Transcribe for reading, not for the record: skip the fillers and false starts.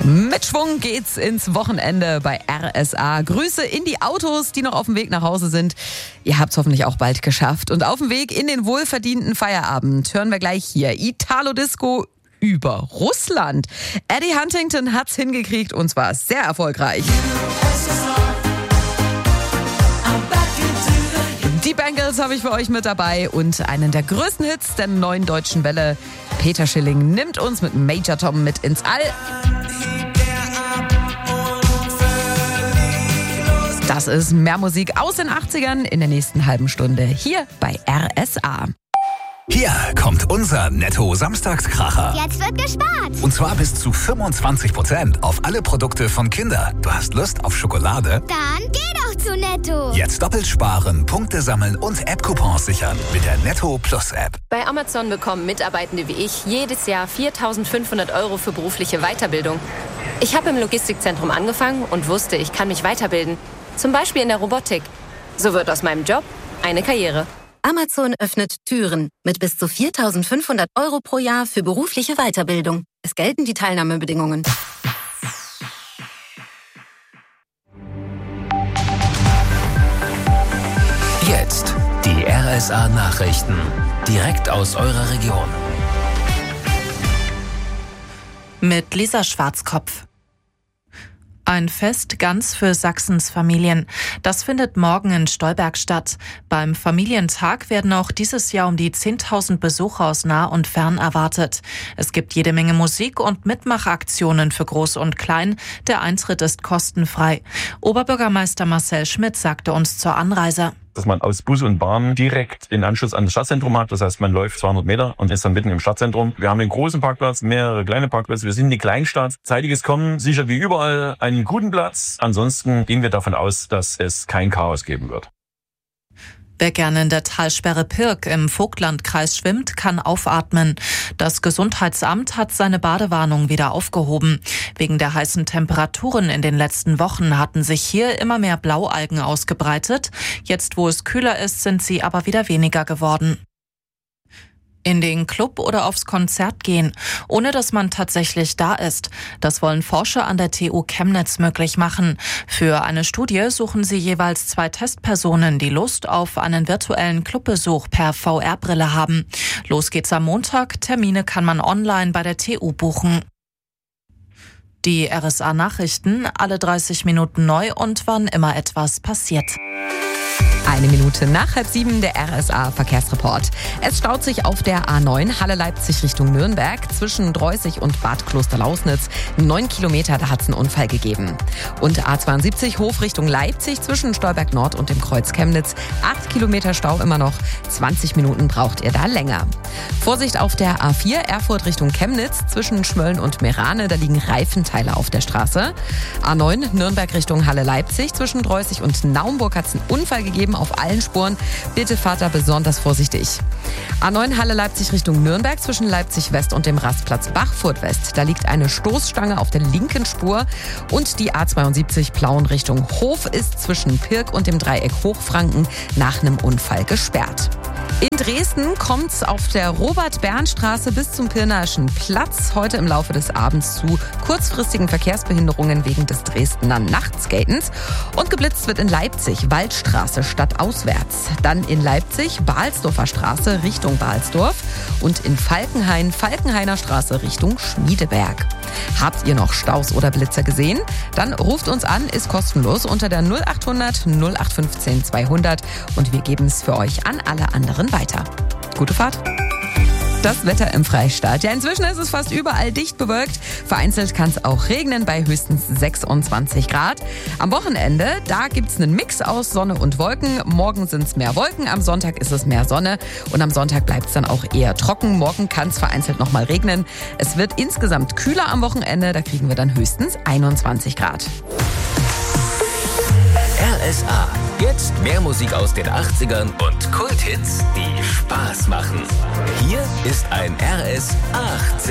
Mit Schwung geht's ins Wochenende bei RSA. Grüße in die Autos, die noch auf dem Weg nach Hause sind. Ihr habt's hoffentlich auch bald geschafft. Und auf dem Weg in den wohlverdienten Feierabend hören wir gleich hier Italo-Disco über Russland. Eddie Huntington hat's hingekriegt und zwar sehr erfolgreich. Die Bangles habe ich für euch mit dabei und einen der größten Hits der neuen deutschen Welle. Peter Schilling nimmt uns mit Major Tom mit ins All. Das ist mehr Musik aus den 80ern in der nächsten halben Stunde hier bei RSA. Hier kommt unser Netto-Samstagskracher. Jetzt wird gespart. Und zwar bis zu 25% auf alle Produkte von Kinder. Du hast Lust auf Schokolade? Dann geh doch zu Netto. Jetzt doppelt sparen, Punkte sammeln und App-Coupons sichern mit der Netto Plus App. Bei Amazon bekommen Mitarbeitende wie ich jedes Jahr 4.500 € für berufliche Weiterbildung. Ich habe im Logistikzentrum angefangen und wusste, ich kann mich weiterbilden. Zum Beispiel in der Robotik. So wird aus meinem Job eine Karriere. Amazon öffnet Türen mit bis zu 4.500 € pro Jahr für berufliche Weiterbildung. Es gelten die Teilnahmebedingungen. Jetzt die RSA-Nachrichten. Direkt aus eurer Region. Mit Lisa Schwarzkopf. Ein Fest ganz für Sachsens Familien. Das findet morgen in Stolberg statt. Beim Familientag werden auch dieses Jahr um die 10.000 Besucher aus nah und fern erwartet. Es gibt jede Menge Musik und Mitmachaktionen für Groß und Klein. Der Eintritt ist kostenfrei. Oberbürgermeister Marcel Schmidt sagte uns zur Anreise: Dass man aus Bus und Bahn direkt in Anschluss an das Stadtzentrum hat. Das heißt, man läuft 200 Meter und ist dann mitten im Stadtzentrum. Wir haben einen großen Parkplatz, mehrere kleine Parkplätze. Wir sind eine Kleinstadt. Zeitiges Kommen, sicher wie überall einen guten Platz. Ansonsten gehen wir davon aus, dass es kein Chaos geben wird. Wer gerne in der Talsperre Pirk im Vogtlandkreis schwimmt, kann aufatmen. Das Gesundheitsamt hat seine Badewarnung wieder aufgehoben. Wegen der heißen Temperaturen in den letzten Wochen hatten sich hier immer mehr Blaualgen ausgebreitet. Jetzt, wo es kühler ist, sind sie aber wieder weniger geworden. In den Club oder aufs Konzert gehen, ohne dass man tatsächlich da ist. Das wollen Forscher an der TU Chemnitz möglich machen. Für eine Studie suchen sie jeweils 2 Testpersonen, die Lust auf einen virtuellen Clubbesuch per VR-Brille haben. Los geht's am Montag. Termine kann man online bei der TU buchen. Die RSA-Nachrichten, alle 30 Minuten neu und wann immer etwas passiert. 1 Minute nach 6:30 der RSA-Verkehrsreport. Es staut sich auf der A9 Halle-Leipzig Richtung Nürnberg zwischen Dreußig und Bad Klosterlausnitz. 9 Kilometer, da hat es einen Unfall gegeben. Und A72 Hof Richtung Leipzig zwischen Stolberg Nord und dem Kreuz Chemnitz. 8 Kilometer Stau immer noch. 20 Minuten braucht ihr da länger. Vorsicht auf der A4 Erfurt Richtung Chemnitz zwischen Schmölln und Meerane. Da liegen Reifenteile auf der Straße. A9 Nürnberg Richtung Halle-Leipzig zwischen Dreußig und Naumburg hat es einen Unfall gegeben auf allen Spuren. Bitte fahrt da besonders vorsichtig. A9 Halle-Leipzig Richtung Nürnberg zwischen Leipzig West und dem Rastplatz Bachfurt West. Da liegt eine Stoßstange auf der linken Spur. Und die A72 Plauen Richtung Hof ist zwischen Pirk und dem Dreieck Hochfranken nach einem Unfall gesperrt. In Dresden kommt es auf der Robert-Bern-Straße bis zum Pirnaischen Platz heute im Laufe des Abends zu kurzfristigen Verkehrsbehinderungen wegen des Dresdner Nachtskatens. Und geblitzt wird in Leipzig Waldstraße stadtauswärts. Dann in Leipzig Balsdorfer Straße Richtung Balsdorf und in Falkenhain Falkenhainer Straße Richtung Schmiedeberg. Habt ihr noch Staus oder Blitzer gesehen? Dann ruft uns an, ist kostenlos unter der 0800 0815 200 und wir geben es für euch an alle anderen weiter. Gute Fahrt! Das Wetter im Freistaat. Ja, inzwischen ist es fast überall dicht bewölkt. Vereinzelt kann es auch regnen bei höchstens 26 Grad. Am Wochenende, da gibt es einen Mix aus Sonne und Wolken. Morgen sind es mehr Wolken, am Sonntag ist es mehr Sonne. Und am Sonntag bleibt es dann auch eher trocken. Morgen kann es vereinzelt nochmal regnen. Es wird insgesamt kühler am Wochenende. Da kriegen wir dann höchstens 21 Grad. RSA. Jetzt mehr Musik aus den 80ern und Kulthits, die Spaß machen. Hier ist ein RS 8.